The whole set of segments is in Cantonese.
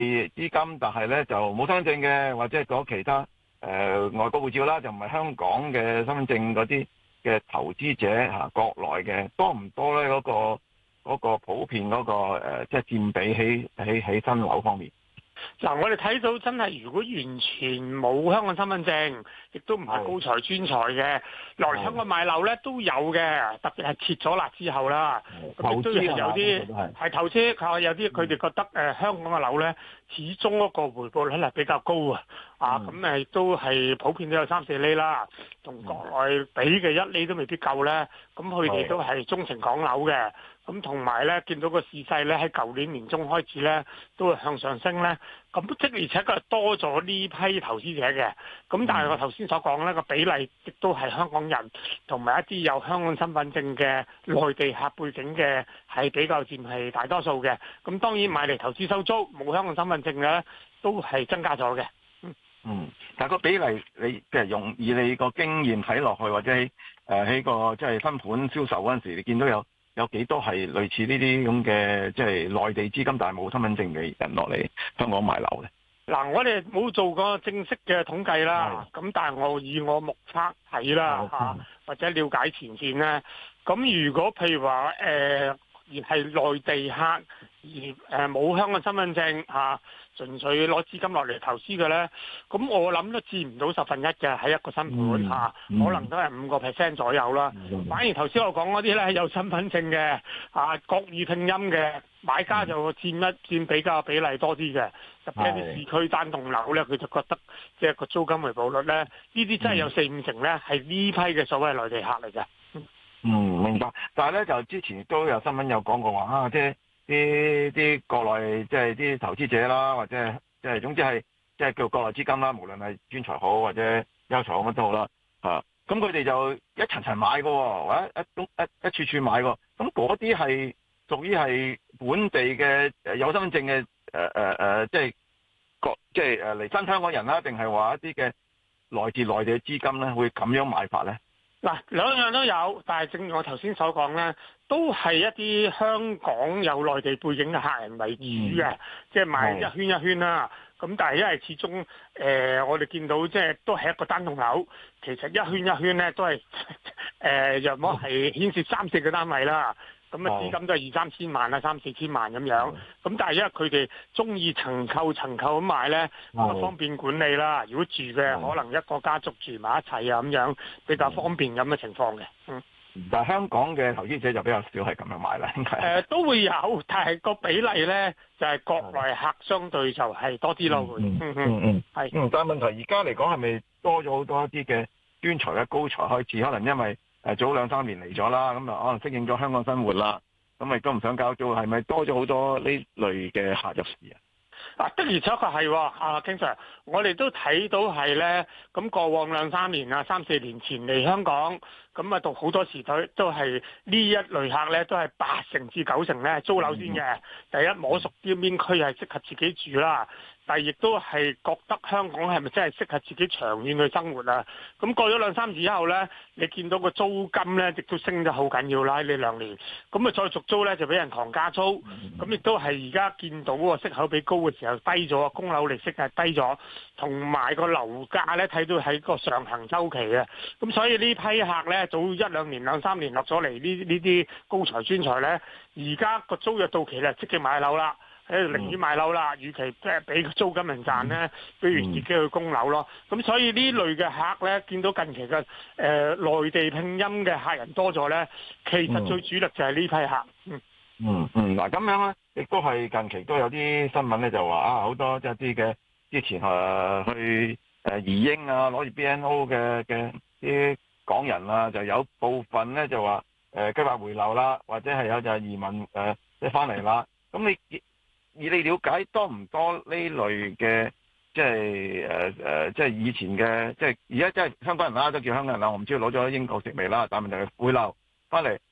資金，但係咧就冇身份證嘅，或者係攞其他外國護照啦，就唔係香港嘅身份證嗰啲嘅投資者國內嘅多唔多咧？嗰個普遍嗰個即係佔比喺新樓方面。 嗱，我哋睇到真係，如果完全冇香港身份證，亦都唔係高才專才嘅，落嚟香港買樓咧都有嘅，特別係撤咗辣之後啦，咁亦都係有啲係投資，有啲佢哋覺得香港嘅樓咧，始終嗰個回報率係比較高咁亦都係普遍都有3-4厘啦，同國內比嘅1厘都未必夠咧，咁佢哋都係鍾情港樓嘅。咁同埋咧，見到個市勢咧喺舊年年中開始咧，都會向上升咧。咁即而且佢係多咗呢批投資者嘅。咁但係我頭先所講咧個比例，亦都係香港人同埋一啲有香港身份證嘅內地客背景嘅，係比較佔係大多數嘅。咁當然買嚟投資收租冇香港身份證嘅咧，都係增加咗嘅。 但係個比例你即係以你個經驗睇落去，或者喺個即係新盤銷售嗰陣時，你見到有幾多係類似呢啲咁嘅即係內地資金但係冇身份證嘅人落嚟香港買樓咧？ 嗱，我哋冇做過正式嘅統計啦，咁但係我以我目測睇啦或者了解前線咧，咁如果譬如話而係內地客而冇香港身份證純粹攞資金落嚟投資嘅咧，咁我諗都佔唔到1/10嘅喺一個新盤可能都係5% 左右啦。反而頭先我講嗰啲咧有身份證嘅國語拼音嘅買家就佔比較比例多啲嘅，特別係啲市區單棟樓咧，佢就覺得即係個租金回報率咧，呢啲真係有4-5成咧係呢批嘅所謂內地客嚟嘅。 明白。但係咧就之前都有新聞有講過話即係啲國內即係啲投資者啦，或者即係總之係即係叫國內資金啦，無論係專才好或者優才好乜都好啦咁佢哋就一層層買嘅喎，或者一處處買喎。咁嗰啲係屬於係本地嘅有身份證嘅即係嚟新香港人啦，定係話一啲嘅來自內地嘅資金咧會咁樣買法咧？ 嗱，兩樣都有，但係正如我頭先所講咧，都係一啲香港有內地背景嘅客人為主嘅，即係買一圈一圈啦。咁但係因為始終我哋見到即係都係一個單棟樓，其實一圈一圈咧都係若果係牽涉3-4個單位啦。咁資金都係2-3千萬啦，3-4千萬咁樣。咁但係因為佢哋中意層購咁買咧，咁方便管理啦。如果住嘅可能一個家族住埋一齊咁樣，比較方便咁嘅情況嘅。 但係香港嘅投資者就比較少係咁樣買啦，應該都會有，但係個比例咧就係國內客相對就係多啲咯。 係。但係問題而家嚟講係咪多咗好多一啲嘅專才嘅高才開始？可能因為早2-3年嚟咗啦，咁可能適應咗香港生活啦，咁亦都唔想交租，係咪多咗好多呢類嘅客入市啊？ 的而且確係喎，King Sir，我哋都睇到係咧，咁過往2-3年3-4年前嚟香港，咁到好多時都係呢一類客咧，都係8成至9成咧租樓先嘅。第一摸熟啲邊區係適合自己住啦。但係亦都係覺得香港係咪真係適合自己長遠去生活啊？咁過咗2-3年之後呢，你見到個租金呢亦都升得好緊要啦！呢2年，咁啊再續租呢，就俾人狂加租，咁亦都係而家見到個息口比高嘅時候低咗，供樓利息係低咗，同埋個樓價呢睇到喺個上行周期嘅，咁所以呢批客呢，早1-2年2-3年落咗嚟呢啲高才專才呢，而家個租約到期呢，積極買樓啦。寧願買樓啦，與其即係俾租金人賺咧，不如自己去供樓咯。咁所以呢類嘅客咧，見到近期嘅內地拼音嘅客人多咗咧，其實最主力就係呢批客。 嗱咁樣咧，亦都係近期都有啲新聞咧，就話好多即係啲嘅之前去移英攞住 BNO 嘅啲港人啊，就有部分咧就話計劃回流啦，或者係有就係移民即係翻嚟啦。咁以你了解多唔多呢類嘅，即係以前嘅，即係而家即係香港人啦，都叫香港人啦。我唔知攞咗英國籍未啦，但係問題係回流翻嚟，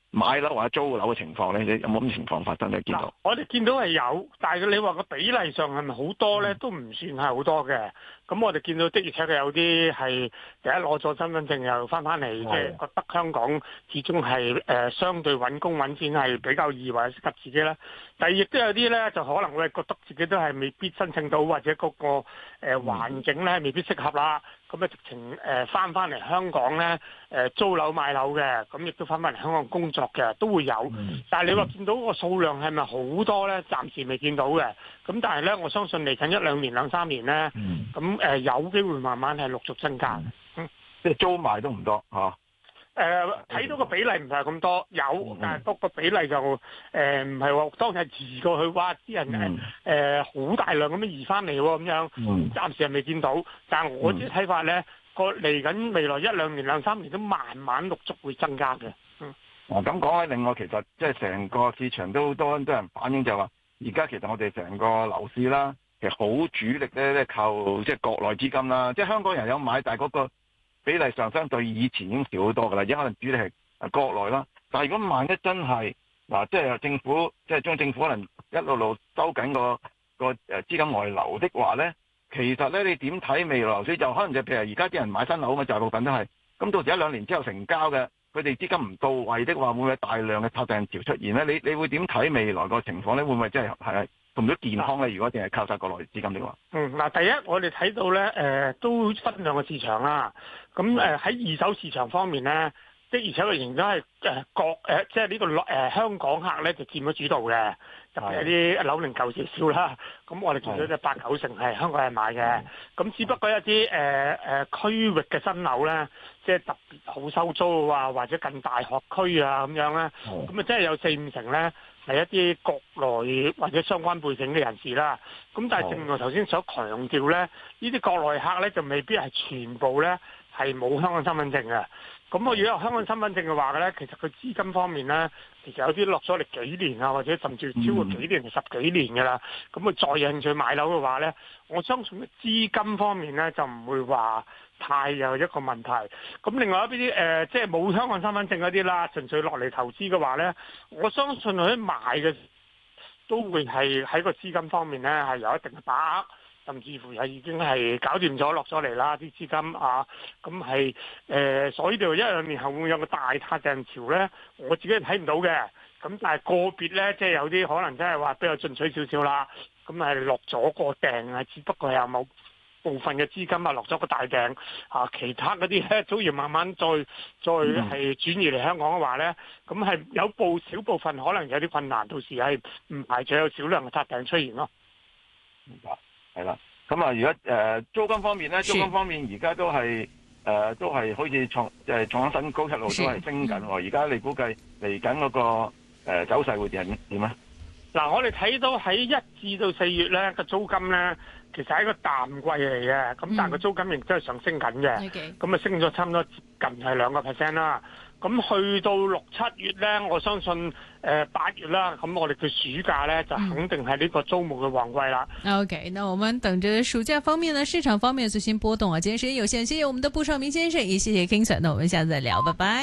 買樓或者租樓嘅情況咧？你有冇咁情況發生咧？見到我哋見到係有，但係你話個比例上係咪好多咧？都唔算係好多嘅。咁我哋見到的而且確有啲係第一攞咗身份證又翻嚟，即係覺得香港始終係相對揾工揾錢係比較易或者適合自己啦。但係亦都有啲咧就可能會覺得自己都係未必申請到，或者嗰個環境咧未必適合啦。咁直情翻嚟香港咧租樓買樓嘅，咁亦都翻嚟香港工作嘅都會有。但係你話見到個數量係咪好多咧？暫時未見到嘅。咁但係咧，我相信嚟緊1-2年、2-3年咧，咁有機會慢慢係陸續增加。 即係租賣都唔多嚇。 睇到個比例唔係咁多，有，但係個比例就唔係話當日移過去，哇！啲人好大量咁樣移翻嚟喎，咁樣，暫時係未見到。但係我自己睇法咧，嚟緊未來1-2年、2-3年都慢慢陸續會增加嘅。 咁講咧，另外其實即係成個市場都好多人反映就話，而家其實我哋成個樓市啦，其實好主力咧靠即係國內資金啦，即係香港人有買，但係嗰個比例上相對以前已經少好多㗎啦，而家可能主力係國內啦。但係如果萬一真係嗱，即係政府即係中央政府可能一路收緊個資金外流的話咧，其實咧你點睇未來樓市？就可能就譬如而家啲人買新樓嘛，大部分都係咁，到時1-2年之後成交嘅，佢哋資金唔到位的話，會唔會大量嘅炒訂潮出現咧？你會點睇未來個情況咧？會唔會真係同咗健康咧？如果淨係靠晒國內資金的話， 嗱，第一我哋睇到咧，都分兩個市場啦。咁喺二手市場方面咧，的而且確仍然都係即係呢個香港客咧就佔咗主導嘅，特別係啲樓齡舊少少啦。咁我哋見到就8-9成係香港人買嘅。咁只不過一啲區域嘅新樓咧，即係特別好收租啊，或者近大學區啊咁樣咧，咁啊真係有4-5成咧係一啲國內或者相關背景嘅人士啦。咁但係正如我頭先所強調咧，呢啲國內客咧就未必係全部咧係冇香港身份證嘅。咁我如果有香港身份證嘅話咧，其實佢資金方面咧，其實有啲落咗嚟幾年啊，或者甚至超過幾年、10幾年㗎啦。咁佢再有興趣買樓嘅話咧，我相信資金方面咧就唔會話太有一個問題。咁另外一啲即係冇香港身份證嗰啲啦，純粹落嚟投資嘅話咧，我相信佢買嘅都會係喺個資金方面咧係有一定嘅把握。甚至乎係已經係搞掂咗落咗嚟啦，啲資金啊，咁係所以就1-2年後會有個大撻訂潮咧，我自己係睇唔到嘅。咁但係個別咧，即係有啲可能真係話比較進取少少啦，咁係落咗個訂啊，只不過係有某部分嘅資金啊落咗個大訂啊，其他嗰啲咧早要慢慢再係轉移嚟香港嘅話咧，咁係有少部分可能有啲困難，到時係唔排除有少量嘅撻訂出現咯。 明白。係啦，咁啊，如果租金方面咧，租金方面而家都係好似創新高，一路都係升緊。而家你估計嚟緊嗰個走勢會點啊？ 嗱，我哋睇到喺1至到4月咧個租金咧，其實係一個淡季嚟嘅，咁但係個租金亦都係上升緊嘅，咁啊升咗差唔多接近係2%啦。咁去到6、7月咧，我相信8月啦，咁我哋嘅暑假咧就肯定係呢個租務嘅旺季啦。 OK，那我們等着暑假方面呢，市場方面最新波動啊。今天時間有限，謝謝我們的布少明先生，也謝謝 King Sir。那我們下次再聊，拜拜。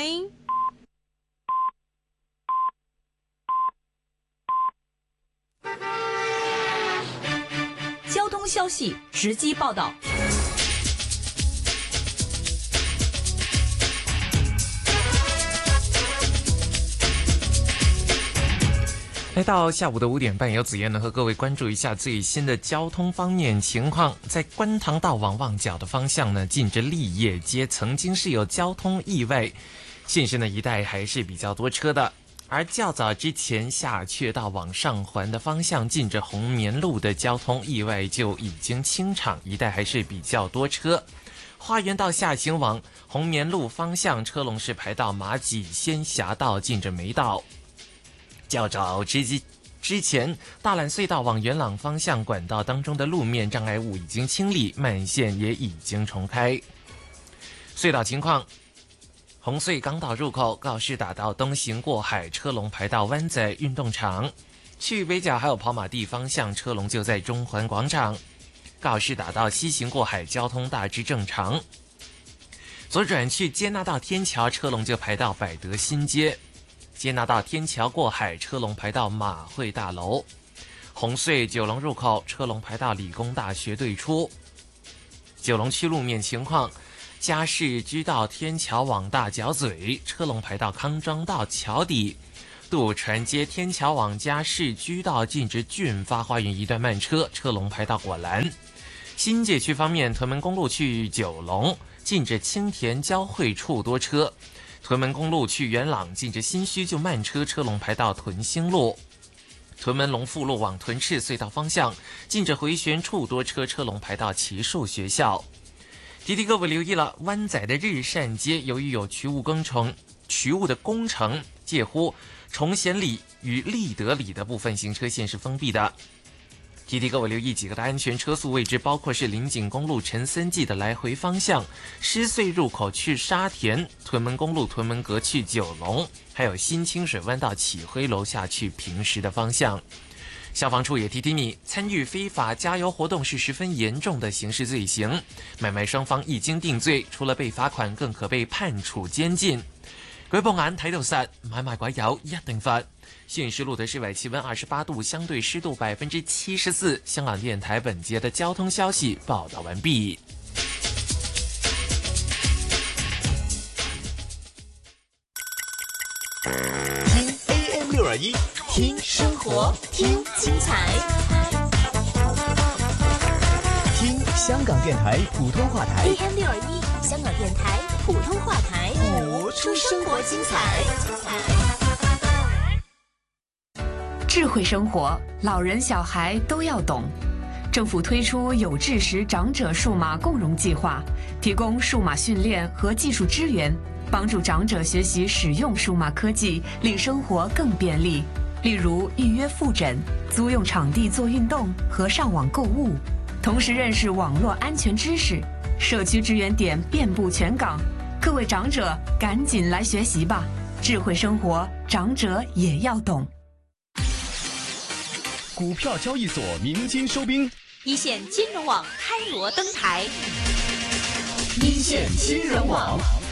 交通消息直擊報道。 來到下午的5點半，由子燕呢和各位關注一下最新的交通方面情況。在觀塘道往旺角的方向呢，近着立業街曾經是有交通意外，現時呢一帶還是比較多車的。而較早之前下闕道往上環的方向，近着紅棉路的交通意外就已經清場，一帶還是比較多車。花園道下行往紅棉路方向，車龍是排到馬己仙峽道，近着梅道。較早之前，大欖隧道往元朗方向管道當中的路面障礙物已經清理，慢線也已經重開。隧道情況：紅隧港島入口告士打道東行過海，車龍排到灣仔運動場；去北角還有跑馬地方向，車龍就在中環廣場。告士打道西行過海，交通大致正常。左轉去堅拿道天橋，車龍就排到百德新街。 接纳到天桥过海，车龙排到马会大楼。红隧九龙入口车龙排到理工大学对出。九龙区路面情况，嘉市居道天桥往大角咀，车龙排到康庄道桥底。渡船街天桥往嘉市居道进至俊发花园一段慢车，车龙排到果栏。新界区方面，屯门公路去九龙进至青田交汇处多车，屯门公路去元朗进至新墟就慢车，车龙排到屯兴路。屯门龙富路往屯赤隧道方向，近着回旋处多车，车龙排到奇树学校。提提各位留意了，湾仔的日善街由于有渠务的工程，介乎崇贤里与立德里的部分行车线是封闭的。提提各位留意几个的安全车速位置，包括是林景公路陈森记的来回方向，狮隧入口去沙田，屯门公路屯门阁去九龙，还有新清水湾道启辉楼下去平石的方向。消防处也提提你，参与非法加油活動是十分嚴重的刑事罪行，買賣雙方一經定罪，除了被罰款，更可被判處監禁。舉報眼睇到實，買賣鬼友一定罰。現時錄得室外氣溫28度，相對濕度74%。香港電台本節的交通消息報道完畢。 聽 AM621，聽生活，聽精彩，聽香港電台普通話台 AM621，香港電台普通話台， 播出生活精彩。 智慧生活，老人小孩都要懂。政府推出有志识长者数码共融计划，提供数码训练和技术支援，帮助长者学习使用数码科技，令生活更便利。例如预约复诊、租用场地做运动和上网购物，同时认识网络安全知识。社区支援点遍布全港，各位长者赶紧来学习吧！智慧生活，长者也要懂。 股票交易所鸣金收兵， 一线金融网开锣登台， 一线金融网。